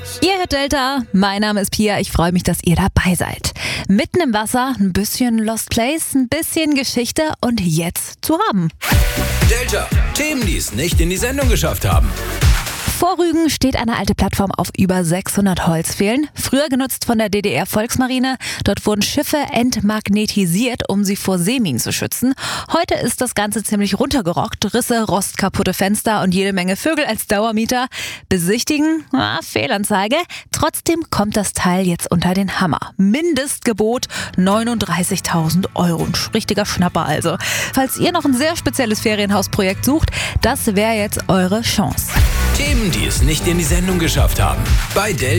Ihr hört Delta, mein Name ist Pia, ich freue mich, dass ihr dabei seid. Mitten im Wasser, ein bisschen Lost Place, ein bisschen Geschichte und jetzt zu haben. Delta, Themen, die es nicht in die Sendung geschafft haben. Vor Rügen steht eine alte Plattform auf über 600 Holzpfählen, früher genutzt von der DDR-Volksmarine. Dort wurden Schiffe entmagnetisiert, um sie vor Seeminen zu schützen. Heute ist das Ganze ziemlich runtergerockt, Risse, rostkaputte Fenster und jede Menge Vögel als Dauermieter. Besichtigen? Fehlanzeige. Trotzdem kommt das Teil jetzt unter den Hammer. Mindestgebot 39.000 €. Ein richtiger Schnapper also. Falls ihr noch ein sehr spezielles Ferienhausprojekt sucht, das wäre jetzt eure Chance. Themen, die es nicht in die Sendung geschafft haben. Bei Delta.